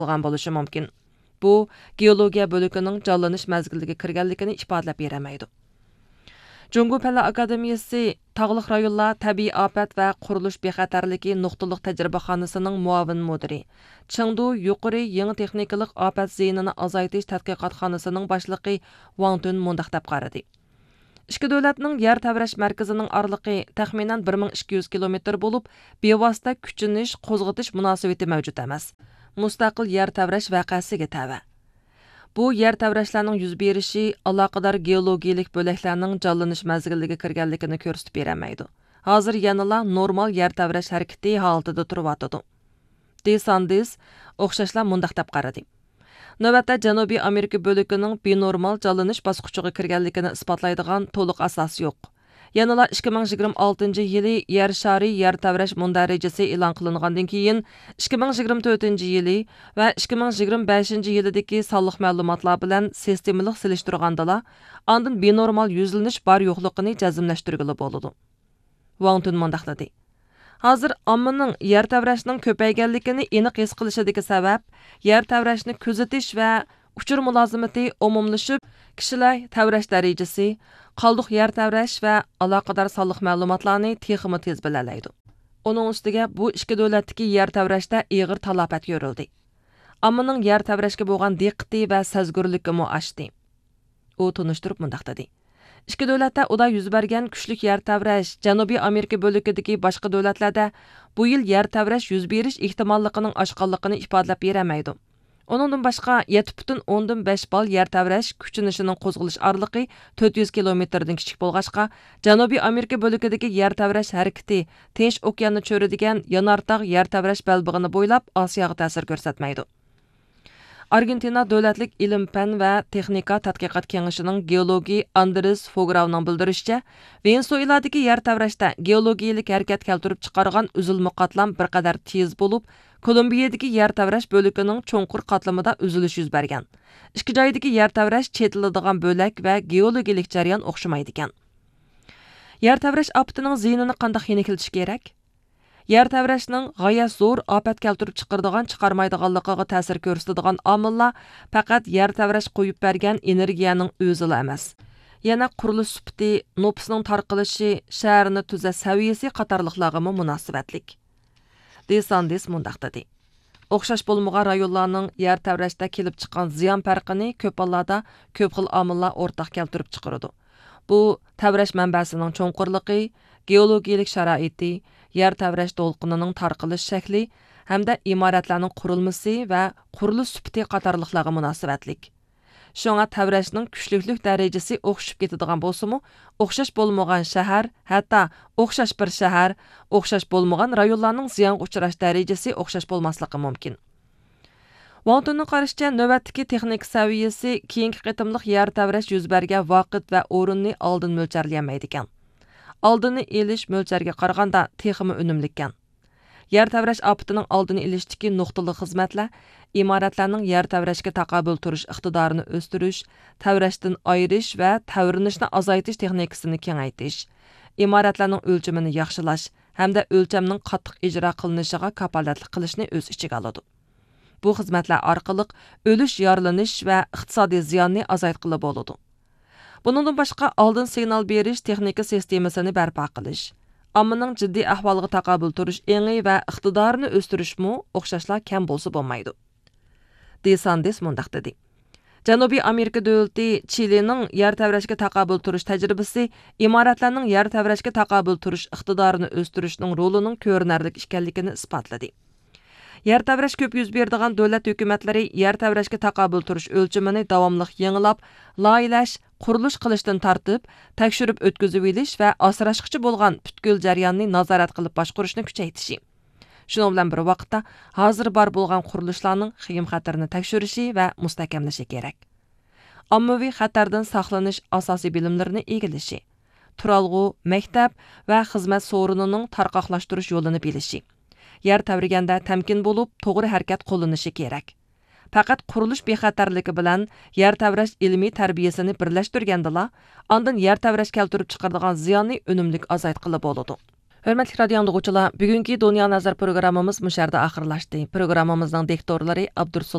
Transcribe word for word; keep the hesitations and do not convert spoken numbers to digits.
bo'lgan bo'lishi mumkin. Bu geologiya bölükining jonlanish mazgiliga kirganligini ifodalab bermaydi. Jungo Palla Akademiyasi Tağlıq rayonlar tabiiy afat va qurilish bexatarligi nuqtaliq tajribaxonasining muavin mudiri, Chengdu yuqori yangi texnikalik afat ziyinini azaytish tadqiqotxonasining boshlig'i Wang Tun mundaq deb qaradi. Ikki davlatning yer tavrash markazining orlig'i taxminan bir ming ikki yuz kilometr bo'lib, bevosita kuchinish, qo'zg'atish munosabati mavjud emas. Mustaqil yer tavrash voqeasiga tava. Bu yer tavrashlarning yuz berishi aloqador geologiyalik bo'laklarning jonlanish mazgiliga kirganligini ko'rsatib bermaydi. Hozir yanala normal yer tavrash harakati holatida turyotidi. Desandis o'xshashlar mundaq deb qaradi. Navbatda Janubiy Amerika bölükining benormal jonlanish bosqichiga kirganligini isbotlaydigan to'liq asos yo'q. Yanala ikki ming yigirma oltinchi yili yer shari yer tavrash mundarajasi e'lon qilingandan keyin ikki ming yigirma to'rtinchi yili va ikki ming yigirma beshinchi yildagi sonliq ma'lumotlar bilan sistemalik silishtirgandala, ondan benormal yuzlanish bor yo'qligini jazmlashtirgili bo'ladi. Wang Tun mundaqladi. Hozir ommaning yer tavrashning ko'payganligini aniq his qilishidagi sabab yer tavrashni kuzatish va uchur mulozimati umumlashib, kishilar tavrash darajasi, qoldiq yer tavrash va aloqador sonliq ma'lumotlarni texmi tez bilalaydi. Uning ustiga bu ikki davlatdagi yer tavrashda ig'ir talafot ko'rildi. Ommaning yer tavrashga bo'lgan diqqati va sezgurligi mo oshdi. U tunishtirib mundaq dedi. Ikki davlatda uda yuz bergan kuchli yer tavrash Janubiy Amerika bölükidagi boshqa davlatlarda bu yil yer tavrash yuz berish ehtimolligining oshqonligini ifodalab bermaydi. Onundan boshqa yetti butun o'ndan besh bal yer tavrash kuchinishining qo'zg'alish orlig'i to'rt yuz kilometrdan kichik bo'lg'achqa, Janubiy Amerika bölükidagi yer tavrash harakati Tinch okeanni cho'radigan Yanartog' yer tavrash belbig'ini bo'ylab Osiyoga ta'sir ko'rsatmaydi. Argentina Davlatlik ilim-fan va texnika tadqiqot kengashining geologi Andres Fogravning bildirishicha, Venesueladagi yer tavrashda geologiyalik harakat keltirib chiqargan uzilma qatlam bir qadar tez bo'lib, Kolumbiyadagi yer tavrash bölükining cho'nqur qatlamida uzilish yuz bergan. Ikki joydagi yer tavrash chetiladigan bo'lak va geologiyalik jarayon o'xshamaydi ekan. Yer tavrash optining ziyinini qanday yenikiltish kerak? Yer tavrashning g'oyat zo'r ofat keltirib chiqaradigan chiqarmaydiganligiga ta'sir ko'rsatadigan omillar faqat yer tavrash qo'yib bergan energiyaning o'zila emas. Yana qurilish sifati, nopusning tarqalishi, shaharni tuzash saviyasi qatorliqlarga munosabatlik. Desandis mundaq dedi. O'xshash bo'lmagan rayonlarning yer tavrashda kelib chiqqan ziyon farqini ko'p hollarda ko'p xil omillar o'rtaq keltirib chiqaradi. Bu tavrash manbasining cho'nqurligi, geologiyalik sharoiti, yer tavrash to'lqinining tarqalish shakli hamda imoratlarning qurilmasi va qurilish sifati qatorliqlarga munosabatlik. Shunga tavrashning kuchlilik darajasi o'xshab ketadigan bo'lsa-mu, o'xshash bo'lmagan shahar, hatto o'xshash bir shahar, o'xshash bo'lmagan rayonlarning ziyonga uchrash darajasi o'xshash bo'lmasligi mumkin. Wang Tunning qarashicha, navbatdagi texnik saviyasi keyingi qitimliq yer tavrash yuz bergan vaqt va o'rinni oldin mo'ljallayolmaydi ekan. Oldini elish mo'ljarga qaraganda texmi unumli ekan. Yer tavrash ofatining oldini elishdagi nuqtali xizmatlar imoratlarning yer tavrashga taqobil turish iqtidorini o'stirish, tavrashdan ayirish va tavrinishni azaytish texnikasini kengaytirish, imoratlarning o'lchamini yaxshilash hamda o'lchamning qattiq ijro qilinishiga kafolatlik qilishni o'z ichiga oladi. Bu xizmatlar orqali o'lish, yorlanish va iqtisodiy ziyonni azaytqili bo'ladi. Bundan boshqa oldin signal berish texnika sistemasini barpo qilish, ommaning jiddiy ahvoliga taqobil turish engi va iqtidorini o'stirishmi o'xshashlar kam bo'lsa bo'lmaydi. Desandis mundaq dedi. Janubiy Amerika davlati Chilening yer tavrashga taqobil turish tajribasi imoratlarning yer tavrashga taqobil turish iqtidorini o'stirishning rolining ko'rinarli ekanligini isbotladi. Yer tavrash ko'p yuz beradigan davlat hukumatlari yer tavrashga taqobil turish o'lchamini davomli yangilab, loyilash, qurilish qilishdan tartib, tekshirib o'tkazib olish va asrashqchi bo'lgan butkul jarayonni nazorat qilib boshqarishni kuchaytirishi. Shuning bilan bir vaqtda hozir bor bo'lgan qurilishlarning xiyim xatarini tekshirishi va mustahkamlashi kerak. Ommaviy xatardan saqlanish asosiy bilimlarini egillashi, turalg'u, maktab va xizmat so'rinining tarqoqlashtirish yo'lini bilishi. Yer tavraganda tamkin bo'lib, to'g'ri harakat qo'llanishi kerak. Faqat qurilish bexatarligi bilan yer tavrash ilmiy tarbiyasini birlashtirgandala, ondan yer tavrash keltirib chiqaradigan ziyonni unumlik azaytqili bo'ladi. Hörmətli radio dinləyicilər, bugünkü Dünya Nazar proqramımız müşərdə axırlaşdı. Proqramımızın diktorları Abdursul